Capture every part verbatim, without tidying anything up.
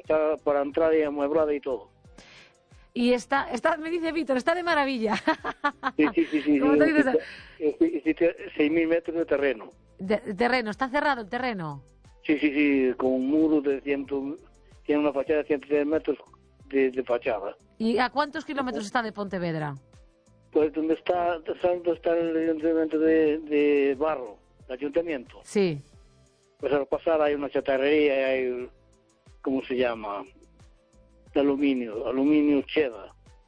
está para entrar y amueblada y todo. Y está, está, me dice Víctor, está de maravilla. Sí, sí, sí, sí. ¿Cómo te dices? seis mil metros de terreno. De, terreno, ¿está cerrado el terreno? Sí, sí, sí, con un muro de ciento, tiene una fachada de ciento diez metros de, de fachada. ¿Y a cuántos kilómetros está de Pontevedra? Pues donde está, donde está el ayuntamiento de, de Barro, el ayuntamiento. Sí. Pues al pasar hay una chatarrería y hay, ¿cómo se llama? De aluminio, aluminio cheddar.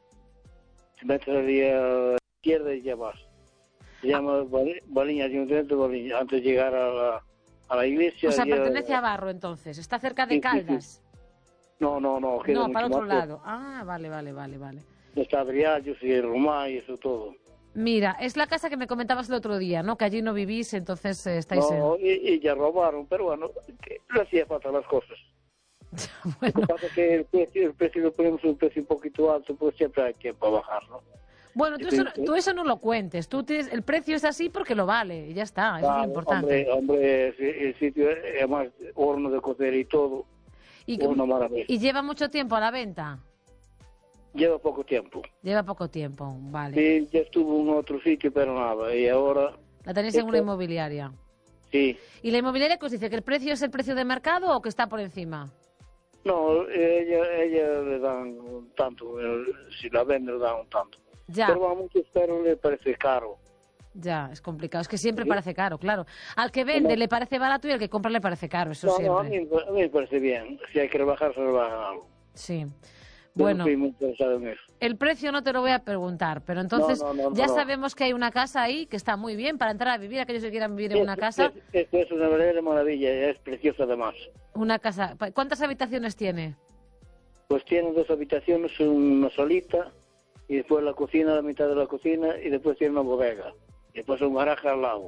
Se mete a la izquierda y ya vas. Se llama Baliña, ayuntamiento de Baliña, antes de llegar a la, a la iglesia. O sea, ya... pertenece a Barro entonces, está cerca de sí, Caldas. Sí, sí. No, no, no. No, para otro más lado. Ah, vale, vale, vale, vale. Está Adriallos y el Romá y eso todo. Mira, es la casa que me comentabas el otro día, ¿no? Que allí no vivís, entonces eh, estáis... No, en... y, y ya robaron, pero bueno, que le hacía falta las cosas. Bueno. Lo que pasa es que el precio, el precio lo ponemos un precio un poquito alto, pues siempre hay tiempo para bajarlo. Bueno, tú eso, tú eso no lo cuentes, tú tienes, el precio es así porque lo vale, y ya está, eso claro, es lo importante. Hombre, hombre, el sitio, además, horno de cocer y todo, y, una maravilla. ¿Y lleva mucho tiempo a la venta? Lleva poco tiempo. Lleva poco tiempo, vale. Sí, ya estuvo en otro sitio, pero nada, y ahora... ¿La tenéis en una inmobiliaria? Sí. ¿Y la inmobiliaria que os dice que el precio es el precio de mercado o que está por encima? No, ella, ella le dan un tanto, si la vende le dan un tanto. Ya. Pero a muchos pero le parece caro. Ya, es complicado. Es que siempre ¿Sí? parece caro, claro. Al que vende no. le parece barato y al que compra le parece caro, eso no, siempre. No, a mí, a mí me parece bien. Si hay que rebajar, se rebaja algo. Sí. Yo bueno, no estoy muy interesado en eso. El precio no te lo voy a preguntar, pero entonces no, no, no, ya no. sabemos que hay una casa ahí que está muy bien para entrar a vivir, aquellos que quieran vivir en es, una casa. Es, es, es una verdadera maravilla, es preciosa además. Una casa. ¿Cuántas habitaciones tiene? Pues tiene dos habitaciones, una solita, y después la cocina, la mitad de la cocina, y después tiene una bodega. Y después un garaje al lado,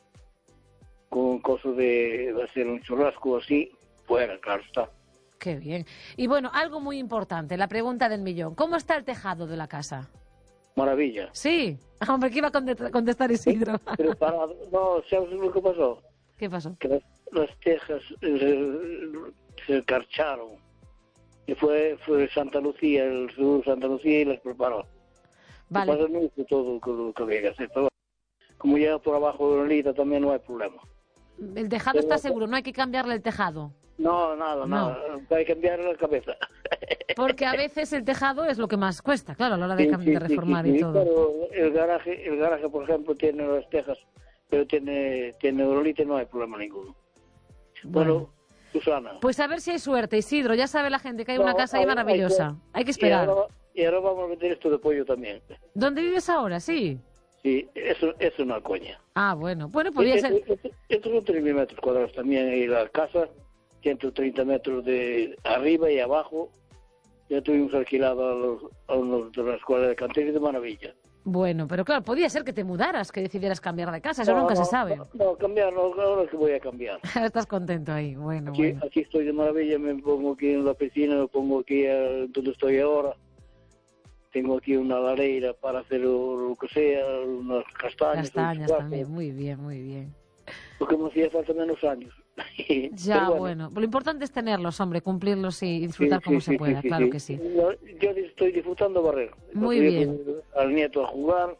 con cosas de, de hacer un churrasco así, fuera, claro está. Qué bien. Y bueno, algo muy importante, la pregunta del millón. ¿Cómo está el tejado de la casa? Maravilla. Sí. Hombre, que iba a contestar Isidro. Pero parado. No, ¿sabes lo que pasó? ¿Qué pasó? Que las, las tejas eh, se carcharon. Y fue, fue Santa Lucía, el sur de Santa Lucía, y las preparó. Vale. Pasa, no hizo todo lo que había que hacer, pero como llega por abajo de la lita también no hay problema. ¿El tejado pero, está seguro? ¿No hay que cambiarle el tejado? No, nada, no. nada. Hay que cambiarle la cabeza. Porque a veces el tejado es lo que más cuesta, claro, a la hora de, sí, sí, de reformar sí, sí, y todo. Pero el garaje, el garaje, por ejemplo, tiene las tejas, pero tiene, tiene urolita y no hay problema ninguno. Bueno, bueno, Susana. Pues a ver si hay suerte, Isidro. Ya sabe la gente que hay no, una casa ahí maravillosa. Hay que, hay que esperar. Y ahora, y ahora vamos a meter esto de pollo también. ¿Dónde vives ahora? Sí. Sí, eso es una coña. Ah, bueno. Bueno, podría esto, ser... Esto, esto son tres mil metros cuadrados también. Y la casa, ciento treinta metros de arriba y abajo. Ya tuvimos alquilado a los, a los de la escuela de cantería de maravilla. Bueno, pero claro, podía ser que te mudaras, que decidieras cambiar de casa. Eso no, nunca no, se sabe. No, no cambiar, no, ahora es que voy a cambiar. Estás contento ahí. Bueno, aquí, bueno. Aquí estoy de maravilla. Me pongo aquí en la piscina, me pongo aquí a, donde estoy ahora. Tengo aquí una lareira para hacer lo, lo que sea, unas castañas. Castañas también, muy bien, muy bien. Porque me hacía falta menos años. Ya, bueno. bueno. Lo importante es tenerlos, hombre, cumplirlos y disfrutar sí, como sí, se sí, pueda, sí, claro sí. que sí. Yo, yo estoy disfrutando barrer. Muy bien. Al nieto a jugar,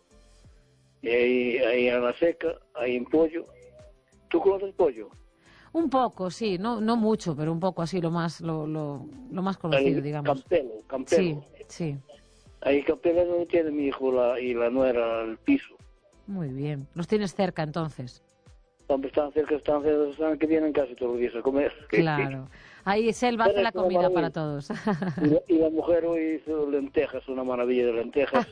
y ahí, ahí a la seca, ahí en pollo. ¿Tú conoces pollo? Un poco, sí, no no mucho, pero un poco así, lo más lo, lo, lo más conocido, ahí, digamos. Campelo, Campelo. Sí, sí. Ahí Campelo no tiene mi hijo la, y la nuera al piso. Muy bien. ¿Los tienes cerca, entonces? Donde están cerca, están cerca, están que vienen casi todos los días a comer. Claro. Ahí Selva hace la comida para todos. Y la, y la mujer hoy hizo lentejas, una maravilla de lentejas.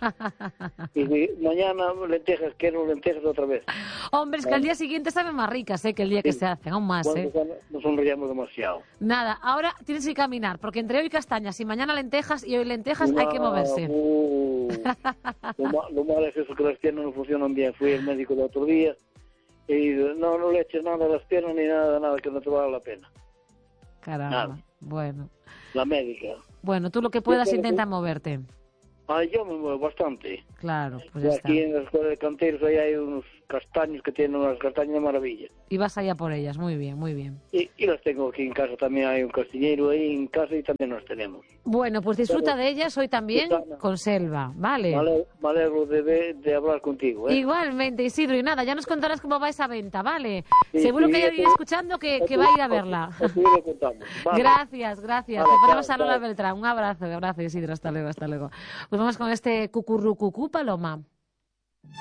Y mañana lentejas, quiero lentejas otra vez. Hombre, es que al día siguiente saben más ricas, ¿eh? Que el día sí. que se hacen, aún más, bueno, ¿eh? Nos sonreíamos demasiado. Nada, ahora tienes que caminar, porque entre hoy castañas y mañana lentejas y hoy lentejas no, hay que moverse. Uh, lo, ma lo malo es eso, que las piernas no funcionan bien. Fui al médico el otro día y no, no le eches nada a las piernas ni nada, nada, que no te vale la pena. Caramba, nada. Bueno. La médica. Bueno, tú lo que puedas intenta que... moverte. Ah, yo me muevo bastante. Claro, pues ya y está. Aquí en la escuela de canteros ahí hay unos castaños, que tienen unas castañas de maravilla. Y vas allá por ellas, muy bien, muy bien. Y, y las tengo aquí en casa, también hay un castiñero ahí en casa y también las tenemos. Bueno, pues disfruta Pero, de ellas hoy también Susana, con Selva, ¿vale? Me alegro, me alegro de, ver- de hablar contigo, ¿eh? Igualmente, Isidro, y nada, ya nos contarás cómo va esa venta, ¿vale? Sí, Seguro sí, que hay eso- alguien escuchando que, que va a ir a verla. Os- os iré contando. Vale. Gracias, gracias. Vale, Te ponemos chao, a Lola chao. Beltrán. Un abrazo, abrazo, Isidro. Hasta luego, hasta luego. Pues vamos con este cucurrucucú, Paloma.